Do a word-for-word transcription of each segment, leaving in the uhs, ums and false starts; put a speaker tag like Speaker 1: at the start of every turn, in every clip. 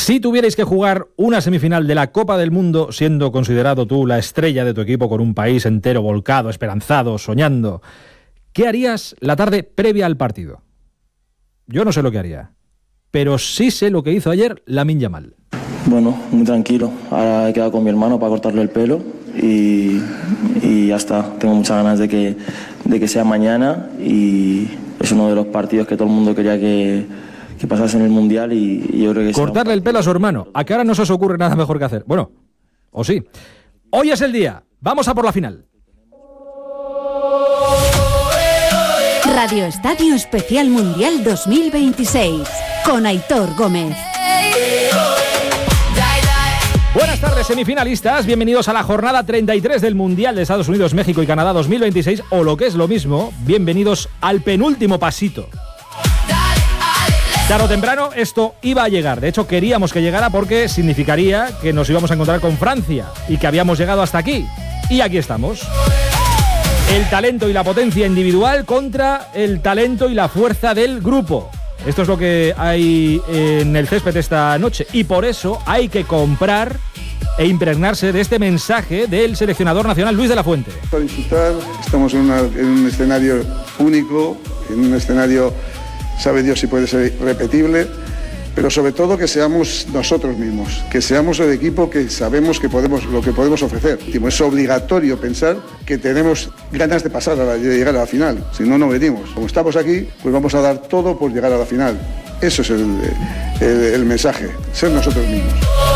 Speaker 1: Si tuvierais que jugar una semifinal de la Copa del Mundo, siendo considerado tú la estrella de tu equipo con un país entero volcado, esperanzado, soñando, ¿qué harías la tarde previa al partido? Yo no sé lo que haría, pero sí sé lo que hizo ayer Lamine Yamal.
Speaker 2: Bueno, muy tranquilo. Ahora he quedado con mi hermano para cortarle el pelo y, y ya está. Tengo muchas ganas de que, de que sea mañana y es uno de los partidos que todo el mundo quería que, que pasase en el Mundial y, y yo creo que...
Speaker 1: Cortarle el pelo a su hermano. ¿A qué ahora no se os ocurre nada mejor que hacer? Bueno, o sí. Hoy es el día. Vamos a por la final.
Speaker 3: Radio Estadio Especial Mundial dos mil veintiséis con Aitor Gómez.
Speaker 1: Buenas tardes, semifinalistas. Bienvenidos a la jornada treinta y tres del Mundial de Estados Unidos, México y Canadá dos mil veintiséis, o lo que es lo mismo, bienvenidos al penúltimo pasito. Tarde o temprano esto iba a llegar. De hecho, queríamos que llegara porque significaría que nos íbamos a encontrar con Francia y que habíamos llegado hasta aquí. Y aquí estamos. El talento y la potencia individual contra el talento y la fuerza del grupo. Esto es lo que hay en el césped esta noche y por eso hay que comprar e impregnarse de este mensaje del seleccionador nacional Luis de la Fuente.
Speaker 4: Para disfrutar, estamos en, una, en un escenario único, en un escenario, sabe Dios si puede ser repetible, pero sobre todo que seamos nosotros mismos, que seamos el equipo que sabemos que podemos, lo que podemos ofrecer. Es obligatorio pensar que tenemos ganas de pasar, a la, de llegar a la final, si no, no venimos. Como estamos aquí, pues vamos a dar todo por llegar a la final. Eso es el, el, el mensaje, ser nosotros mismos.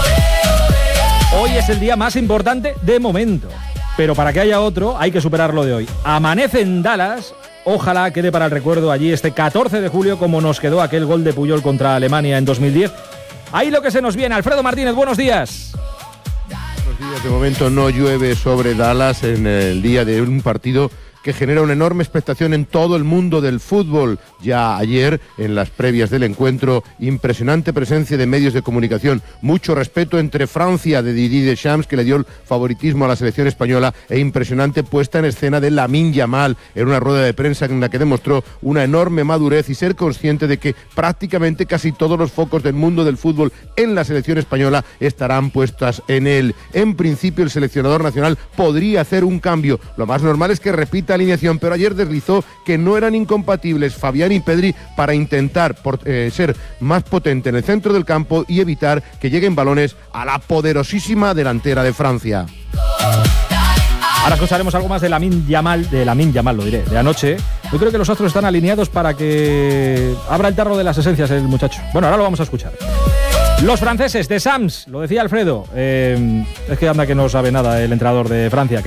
Speaker 1: Hoy es el día más importante de momento, pero para que haya otro hay que superar lo de hoy. Amanece en Dallas. Ojalá quede para el recuerdo allí este catorce de julio como nos quedó aquel gol de Puyol contra Alemania en dos mil diez. Ahí lo que se nos viene. Alfredo Martínez, buenos días.
Speaker 5: Buenos días. De momento no llueve sobre Dallas en el día de un partido que genera una enorme expectación en todo el mundo del fútbol. Ya ayer, en las previas del encuentro, impresionante presencia de medios de comunicación, mucho respeto entre Francia de Didier Deschamps, que le dio el favoritismo a la selección española, e impresionante puesta en escena de Lamine Yamal en una rueda de prensa en la que demostró una enorme madurez y ser consciente de que prácticamente casi todos los focos del mundo del fútbol en la selección española estarán puestas en él. En principio, el seleccionador nacional podría hacer un cambio. Lo más normal es que repita alineación, pero ayer deslizó que no eran incompatibles Fabián y Pedri para intentar por, eh, ser más potente en el centro del campo y evitar que lleguen balones a la poderosísima delantera de Francia.
Speaker 1: Ahora escucharemos algo más de Lamine Yamal, de Lamine Yamal lo diré, de anoche. Yo creo que los astros están alineados para que abra el tarro de las esencias el muchacho. Bueno, ahora lo vamos a escuchar. Los franceses de Sams, lo decía Alfredo, eh, es que anda que no sabe nada el entrenador de Francia.